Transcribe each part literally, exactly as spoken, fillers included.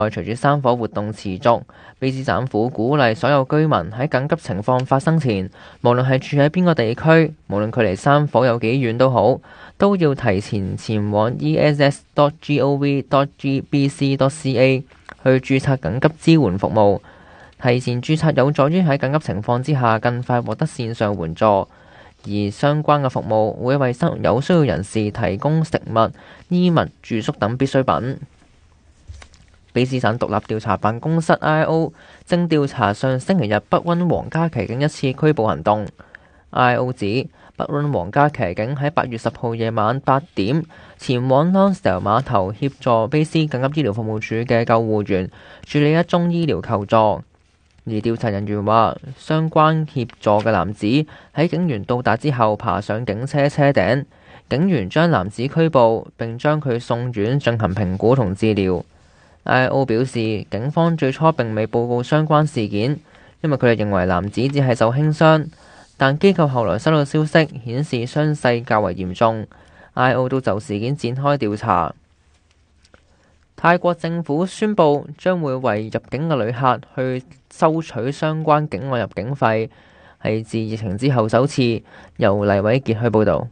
隨住山火活動持續，卑斯省府鼓勵所有居民喺緊急情況發生前，無論係住喺邊個地區，無論距離山火有幾遠都好，都要提前前往 e s s dot gov dot b c dot c a 去註冊緊急支援服務。提前註冊有助於喺緊急情況之下更快獲得線上援助，而相關嘅服務會為有需要人士提供食物、衣物、住宿等必需品。卑斯省獨立調查辦公室 I O 正調查上星期日北溫皇家騎警一次拘捕行動。I O 指北溫皇家騎警喺八月十號夜晚八點前往 Lonsdale 碼頭協助卑斯緊急醫療服務處嘅救護員處理一宗醫療求助。而調查人員話，相關協助嘅男子喺警員到達之後爬上警車車頂，警員將男子拘捕並將佢送院進行評估同治療。I O 表示，警方最初並未報告相關事件，因為佢哋認為男子只係受輕傷，但機構後來收到消息顯示傷勢較為嚴重。I O 都就事件展開調查。泰國政府宣布將會為入境嘅旅客去收取相關境外入境費，係自疫情之後首次。由黎偉傑去報導。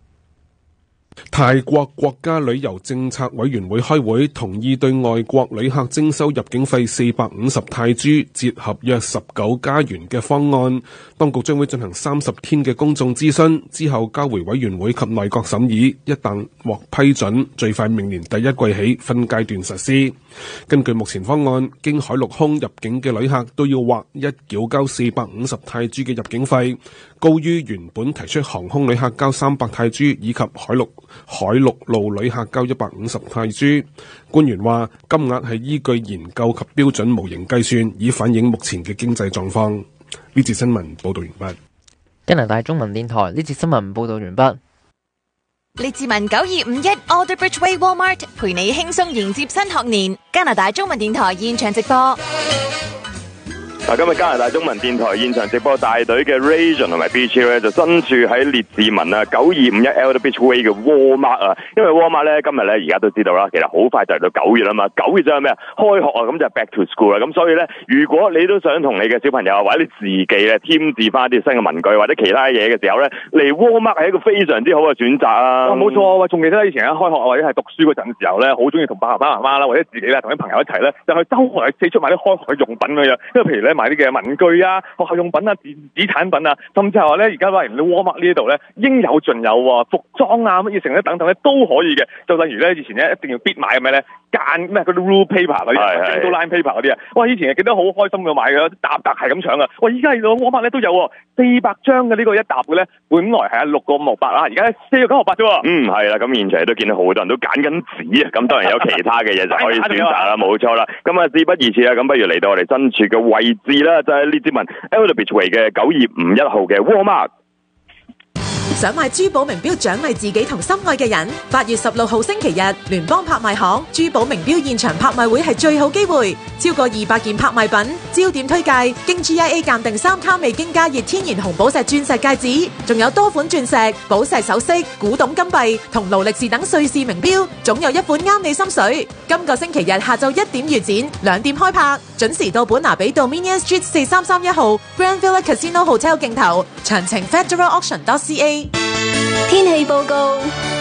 泰國國家旅遊政策委員會開會，同意對外國旅客徵收入境費四百五十泰銖，折合約十九加元嘅方案。當局將會進行三十天嘅公眾諮詢，之後交回委員會及內閣審議。一旦獲批准，最快明年第一季起分階段實施。根據目前方案，經海陸空入境嘅旅客都要劃一繳交四百五十泰銖嘅入境費，高於原本提出航空旅客交三百泰銖以及海陸海陸路旅客交一百五十泰銖。官員話，金額係依據研究及標準模型計算，以反映目前嘅經濟狀況。呢節新聞報道完畢。 加拿大中文電台呢節新聞報道完畢。 列治文九二五一 Alderbridge Way Walmart 陪你輕鬆迎接新學年。加拿大中文電台現場直播。 嗱，今日加拿大中文電台現場直播大隊嘅 Rajon 同埋 Beach 咧，就身處喺列治文啊九二五一 Alderbridge Way 嘅 Walmart 啊，因為 Walmart 咧今日咧而家都知道啦，其實好快就嚟到九月啦嘛，九月就係咩啊？開學啊，咁就 Back to School 啦，咁所以咧，如果你都想同你嘅小朋友或者你自己咧添置翻啲新嘅文具或者其他嘢嘅時候咧，嚟 Walmart 係一個非常之好嘅選擇啊！ 冇錯啊，仲記得以前喺開學或者係讀書嗰陣時候咧，好中意同爸爸媽媽啦或者自己啦同啲朋友一齊咧，就去周圍四出買啲開學用品咁樣，因為譬如咧買啲嘅文具啊、學校用品啊、電子產品啊，甚至係話咧而家話嚟 Walmart 呢一度咧應有盡有喎，服裝啊乜嘢成咧等等咧都可以嘅，就例如咧以前咧一定要必買嘅咩咧間咩嗰啲 rule paper 嗰啲 single line paper 嗰啲啊，哇以前係記得好開心嘅買嘅，沓沓係咁搶啊，哇依家喺 Walmart 咧都有四百張嘅呢個一沓嘅咧，本來係啊六個五毫八啦，而家四個九毫八啫喎。 嗯係啦，咁現場都見到好多人都揀緊紙啊，咁當然有其他嘅嘢就可以選擇啦，冇錯啦。咁啊事不宜遲啊，咁不如嚟到我哋身處嘅位置啦，就係列治文 Alderbridge Way 嘅九二五一號嘅 Walmart。 想買珠寶名錶獎勵自己同心愛嘅人，八月十六號星期日，聯邦拍賣行珠寶名錶現場拍賣會係最好機會，超過二百件拍賣品，焦點推介經 G I A 鑑定三卡未經加熱天然紅寶石鑽石戒指，仲有多款鑽石、寶石首飾、古董金幣同勞力士等瑞士名錶，總有一款啱你心水。今個星期日下晝一點預展，兩點開拍，準時到本拿比道 Dominion Street 四三三一號 Grand Villa Casino Hotel 鏡頭，詳情 Federal Auction dot C A。 天氣報告：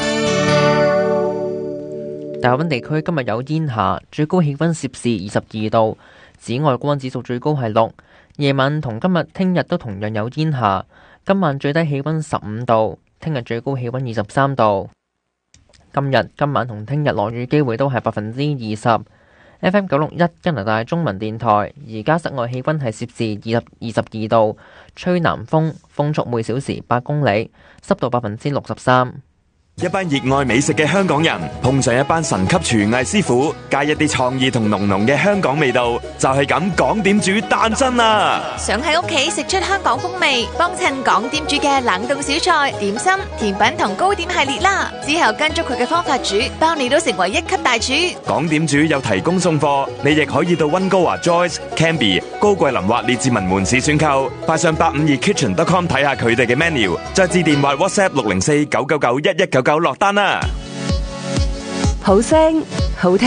大溫地區今日有煙霞，最高氣溫攝氏二十二度，紫外光指數最高係六。夜晚同今日、聽日都同樣有煙霞，今晚最低氣溫十五度，聽日最高氣溫二十三度。今日、今晚同聽日落雨機會都係百分之二十。F M 九六一加拿大中文電台，而家室外氣溫係攝氏二十二十二度，吹南風，風速每小時八公里，濕度百分之六十三。 一班熱愛美食嘅香港人碰上一班神級廚藝師傅，加一啲創意同濃濃嘅香港味道，就係咁港點煮誕生啦！ 想喺屋企食出香港風味，幫襯港點煮嘅冷凍小菜、點心、甜品同糕點系列啦。之後跟足佢嘅方法煮，包你都成為一級大廚。 港點煮有提供送貨，你亦可以到溫哥華 Joyce、Canby、高桂林或列治文門市選購，快上八五二 kitchen dot com 睇下佢哋嘅 menu， 再致電話 WhatsApp 六零四九九九一一九九落單啦！ 好聲